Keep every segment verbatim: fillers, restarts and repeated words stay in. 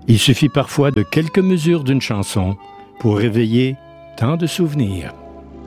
Il suffit parfois de quelques mesures d'une chanson pour réveiller tant de souvenirs.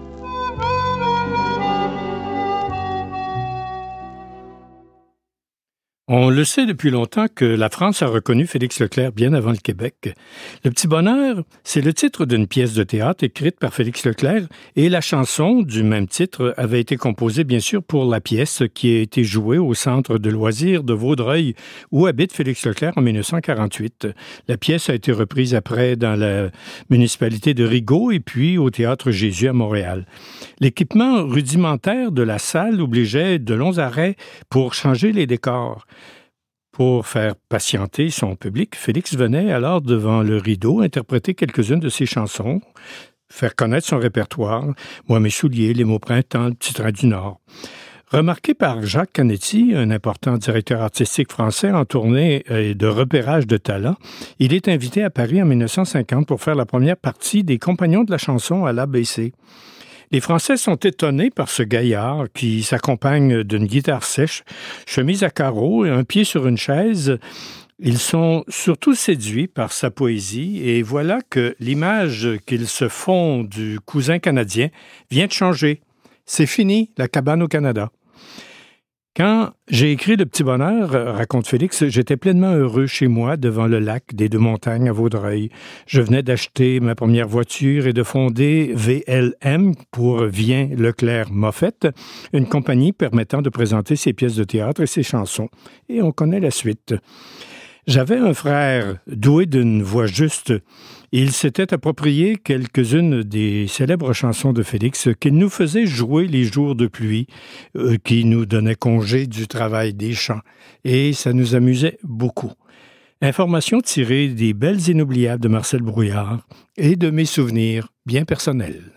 On le sait depuis longtemps que la France a reconnu Félix Leclerc bien avant le Québec. Le Petit Bonheur, c'est le titre d'une pièce de théâtre écrite par Félix Leclerc et la chanson du même titre avait été composée bien sûr pour la pièce qui a été jouée au centre de loisirs de Vaudreuil où habite Félix Leclerc en dix-neuf cent quarante-huit. La pièce a été reprise après dans la municipalité de Rigaud et puis au Théâtre Jésus à Montréal. L'équipement rudimentaire de la salle obligeait de longs arrêts pour changer les décors. Pour faire patienter son public, Félix venait alors devant le rideau interpréter quelques-unes de ses chansons, faire connaître son répertoire, Moi mes souliers, Les mots printemps, Le petit train du Nord. Remarqué par Jacques Canetti, un important directeur artistique français en tournée et de repérage de talent, il est invité à Paris en dix-neuf cent cinquante pour faire la première partie des Compagnons de la chanson à l'A B C. Les Français sont étonnés par ce gaillard qui s'accompagne d'une guitare sèche, chemise à carreaux et un pied sur une chaise. Ils sont surtout séduits par sa poésie et voilà que l'image qu'ils se font du cousin canadien vient de changer. C'est fini, la cabane au Canada. Quand j'ai écrit Le Petit Bonheur, raconte Félix, j'étais pleinement heureux chez moi devant le lac des Deux-Montagnes à Vaudreuil. Je venais d'acheter ma première voiture et de fonder V L M pour Vien Leclerc Moffett, une compagnie permettant de présenter ses pièces de théâtre et ses chansons. Et on connaît la suite. J'avais un frère doué d'une voix juste. Il s'était approprié quelques-unes des célèbres chansons de Félix qu'il nous faisait jouer les jours de pluie, euh, qui nous donnaient congé du travail des champs. Et ça nous amusait beaucoup. Information tirée des Belles Inoubliables de Marcel Brouillard et de mes souvenirs bien personnels.